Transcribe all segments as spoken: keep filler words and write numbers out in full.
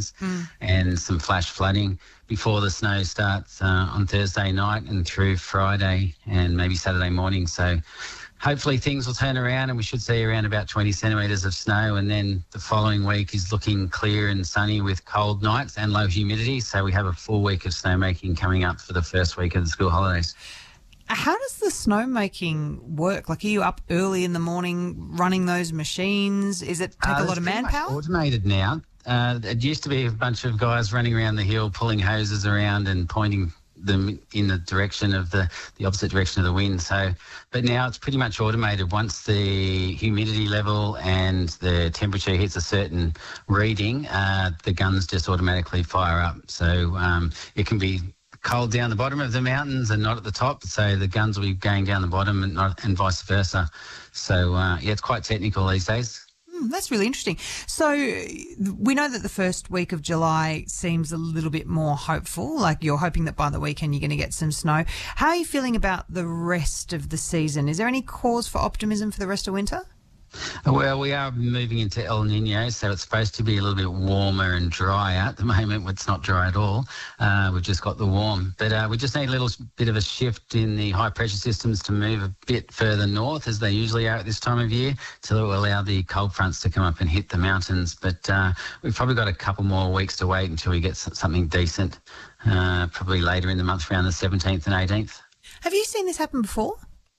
fires mm. and some flash flooding before the snow starts uh, on Thursday night and through Friday and maybe Saturday morning. So hopefully things will turn around and we should see around about twenty centimetres of snow, and then the following week is looking clear and sunny with cold nights and low humidity. So we have a full week of snowmaking coming up for the first week of the school holidays. How does the snowmaking work? Like, are you up early in the morning running those machines? Is it take uh, a lot of manpower? It's automated now. Uh, it used to be a bunch of guys running around the hill, pulling hoses around and pointing them in the direction of the, the opposite direction of the wind. So, but now it's pretty much automated. Once the humidity level and the temperature hits a certain reading, uh, the guns just automatically fire up. So um, it can be cold down the bottom of the mountains and not at the top. So the guns will be going down the bottom and, not, and vice versa. So uh, yeah, it's quite technical these days. That's really interesting. So we know that the first week of July seems a little bit more hopeful, like you're hoping that by the weekend you're going to get some snow. How are you feeling about the rest of the season? Is there any cause for optimism for the rest of winter? Well, we are moving into El Nino, so it's supposed to be a little bit warmer and drier. At the moment, it's not dry at all. Uh, we've just got the warm. But uh, we just need a little bit of a shift in the high-pressure systems to move a bit further north, as they usually are at this time of year, to allow the cold fronts to come up and hit the mountains. But uh, we've probably got a couple more weeks to wait until we get something decent, uh, probably later in the month, around the seventeenth and eighteenth. Have you seen this happen before?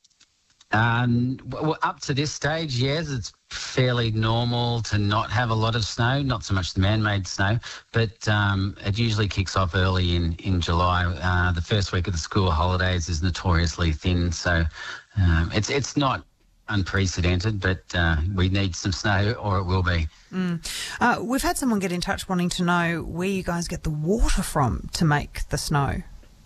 Um, well, up to this stage, yes, it's fairly normal to not have a lot of snow, not so much the man-made snow, but um, it usually kicks off early in, in July. Uh, the first week of the school holidays is notoriously thin, so um, it's it's not unprecedented, but uh, we need some snow or it will be. Mm. Uh, we've had someone get in touch wanting to know where you guys get the water from to make the snow.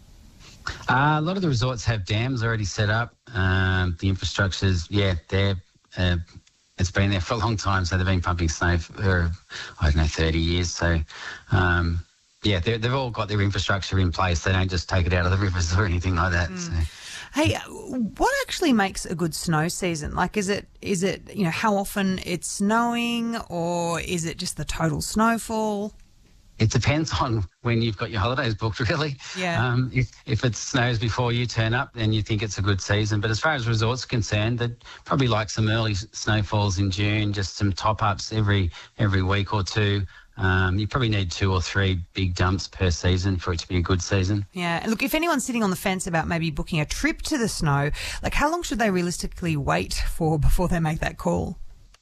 Uh, a lot of the resorts have dams already set up. Um, the infrastructure's, yeah, there. Uh, it's been there for a long time, so they've been pumping snow for, I don't know, thirty years. So, um, yeah, they've all got their infrastructure in place. They don't just take it out of the rivers or anything like that. Mm. So. Hey, what actually makes a good snow season? Like, is it, is it, you know, how often it's snowing, or is it just the total snowfall? It depends on when you've got your holidays booked, really. Yeah. Um, if, if it snows before you turn up, then you think it's a good season. But as far as resorts are concerned, they'd probably like some early snowfalls in June, just some top-ups every every week or two. Um, you probably need two or three big dumps per season for it to be a good season. Yeah. Look, if anyone's sitting on the fence about maybe booking a trip to the snow, like how long should they realistically wait for before they make that call?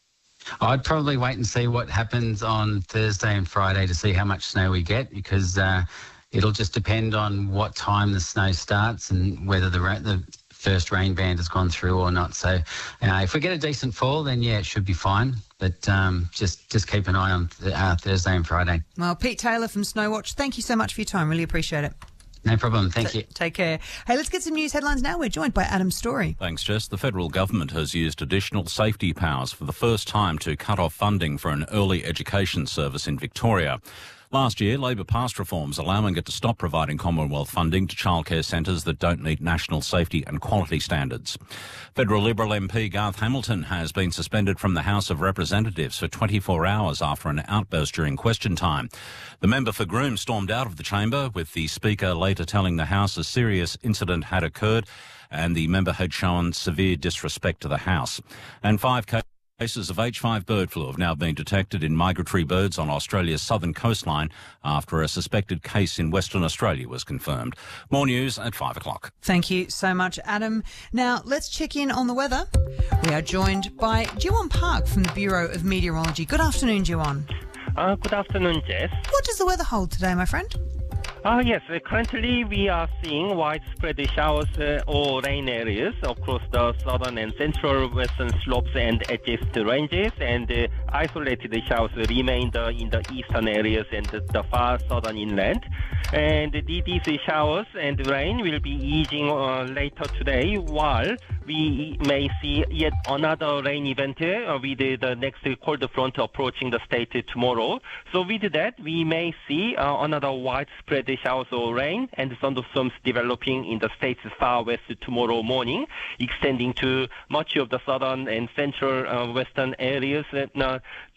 I'd probably wait and see what happens on Thursday and Friday to see how much snow we get, because uh, it'll just depend on what time the snow starts and whether the ra- the first rain band has gone through or not. So uh, if we get a decent fall, then, yeah, it should be fine. But um, just, just keep an eye on th- uh, Thursday and Friday. Well, Pete Taylor from Snowwatch, thank you so much for your time. Really appreciate it. No problem. Thank T- you. Take care. Hey, let's get some news headlines now. We're joined by Adam Story. Thanks, Jess. The federal government has used additional safety powers for the first time to cut off funding for an early education service in Victoria. Last year, Labor passed reforms allowing it to stop providing Commonwealth funding to childcare centres that don't meet national safety and quality standards. Federal Liberal M P Garth Hamilton has been suspended from the House of Representatives for twenty-four hours after an outburst during question time. The member for Groom stormed out of the chamber, with the Speaker later telling the House a serious incident had occurred and the member had shown severe disrespect to the House. And five cases Cases of H five bird flu have now been detected in migratory birds on Australia's southern coastline after a suspected case in Western Australia was confirmed. More news at five o'clock. Thank you so much, Adam. Now, let's check in on the weather. We are joined by Jiwon Park from the Bureau of Meteorology. Good afternoon, Jiwon. Uh, good afternoon, Jess. What does the weather hold today, my friend? Uh, yes, uh, currently we are seeing widespread showers uh, or rain areas across the southern and central western slopes and edges ranges, and uh, isolated showers remain uh, in the eastern areas and the, the far southern inland. And these showers and rain will be easing uh, later today, while we may see yet another rain event uh, with uh, the next cold front approaching the state tomorrow. So with that, we may see uh, another widespread showers or rain and thunderstorms developing in the state's far west tomorrow morning, extending to much of the southern and central uh, western areas. Uh,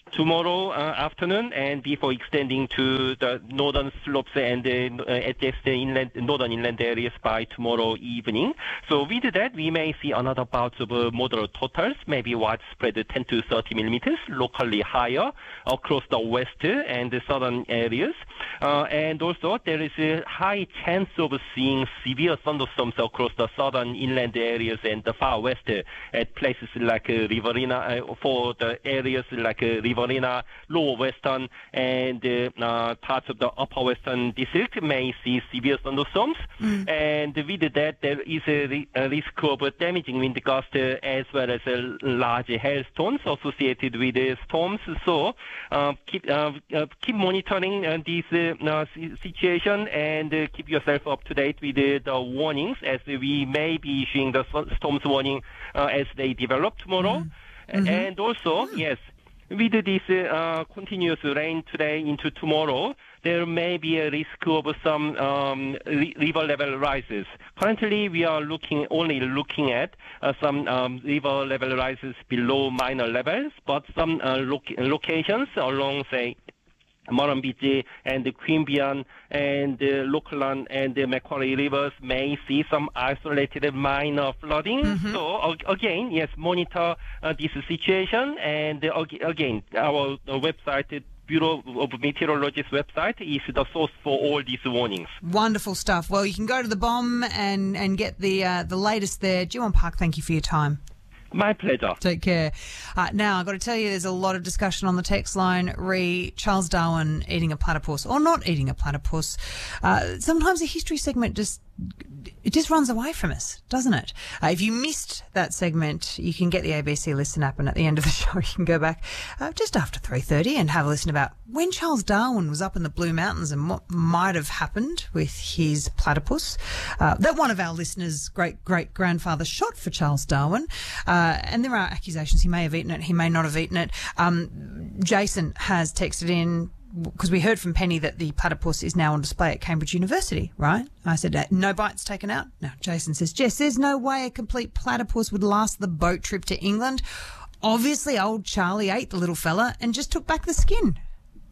tomorrow uh, afternoon and before extending to the northern slopes and uh, adjacent inland, northern inland areas by tomorrow evening. So with that, we may see another bout of uh, moderate totals, maybe widespread ten to thirty millimeters, locally higher across the west and the southern areas. Uh, and also, there is a high chance of seeing severe thunderstorms across the southern inland areas and the far west uh, at places like uh, Riverina, uh, for the areas like uh, Riverina, lower western, and uh, uh, parts of the upper western district may see severe thunderstorms. Mm. And with that, there is a, a risk of a damaging wind gust uh, as well as uh, large hailstones associated with the storms. So uh, keep uh, uh, keep monitoring uh, this uh, uh, situation and uh, keep yourself up to date with uh, the warnings, as we may be issuing the storms warning uh, as they develop tomorrow. Mm-hmm. And also, mm-hmm. yes, with this uh, continuous rain today into tomorrow, there may be a risk of some um, re- river level rises. Currently, we are looking only looking at uh, some um, river level rises below minor levels, but some uh, lo- locations along, say, Murrumbidgee and the Queanbeyan and the Lachlan and the Macquarie rivers may see some isolated minor flooding. Mm-hmm. So again, yes, monitor uh, this situation. And uh, again, our uh, website, Bureau of Meteorology's website, is the source for all these warnings. Wonderful stuff. Well, you can go to the B O M and, and get the uh, the latest there. Jiwon Park, thank you for your time. My pleasure. Take care. Uh, now, I've got to tell you, there's a lot of discussion on the text line, re Charles Darwin eating a platypus or not eating a platypus. Uh, sometimes a history segment just it just runs away from us, doesn't it? Uh, if you missed that segment, you can get the A B C Listen app, and at the end of the show, you can go back uh, just after three thirty and have a listen about when Charles Darwin was up in the Blue Mountains and what might have happened with his platypus. Uh, that one of our listeners' great-great-grandfather shot for Charles Darwin, uh, and there are accusations he may have eaten it, he may not have eaten it. Um, Jason has texted in, because we heard from Penny that the platypus is now on display at Cambridge University, right? I said, uh, no bites taken out? Now, Jason says, Jess, there's no way a complete platypus would last the boat trip to England. Obviously, old Charlie ate the little fella and just took back the skin.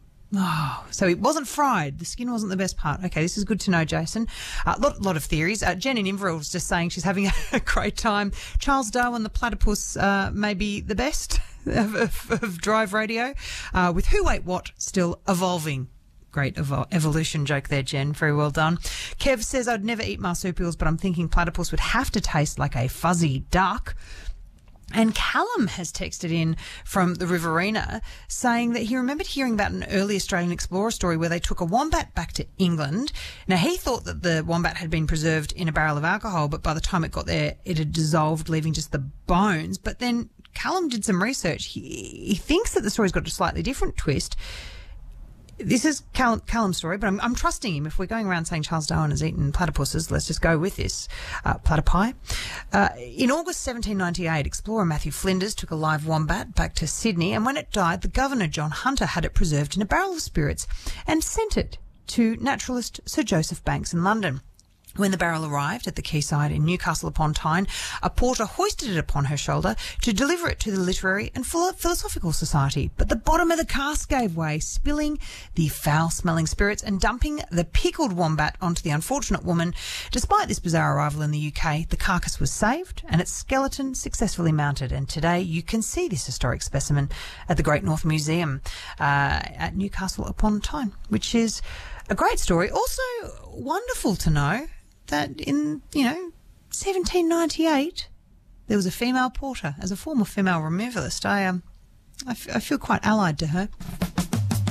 Oh, so it wasn't fried. The skin wasn't the best part. Okay, this is good to know, Jason. A uh, lot, lot of theories. Uh, Jen in Inverell was just saying she's having a great time. Charles Darwin, the platypus, uh, may be the best of, of, of Drive Radio, uh, with Who Ate What still evolving. Great evo- evolution joke there, Jen. Very well done. Kev says, I'd never eat marsupials, but I'm thinking platypus would have to taste like a fuzzy duck. And Callum has texted in from the Riverina saying that he remembered hearing about an early Australian explorer story where they took a wombat back to England. Now, he thought that the wombat had been preserved in a barrel of alcohol, but by the time it got there, it had dissolved, leaving just the bones. But then Callum did some research. He, he thinks that the story's got a slightly different twist. This is Callum, Callum's story, but I'm, I'm trusting him. If we're going around saying Charles Darwin has eaten platypuses, let's just go with this. Uh, platypi. Uh, in August seventeen ninety-eight, explorer Matthew Flinders took a live wombat back to Sydney, and when it died, the governor, John Hunter, had it preserved in a barrel of spirits and sent it to naturalist Sir Joseph Banks in London. When the barrel arrived at the quayside in Newcastle upon Tyne, a porter hoisted it upon her shoulder to deliver it to the Literary and Philosophical Society. But the bottom of the cask gave way, spilling the foul-smelling spirits and dumping the pickled wombat onto the unfortunate woman. Despite this bizarre arrival in the U K, the carcass was saved and its skeleton successfully mounted. And today you can see this historic specimen at the Great North Museum uh, at Newcastle upon Tyne, which is a great story. Also wonderful to know that in, you know, seventeen ninety-eight, there was a female porter. As a former female removalist, I, um, I, f- I feel quite allied to her.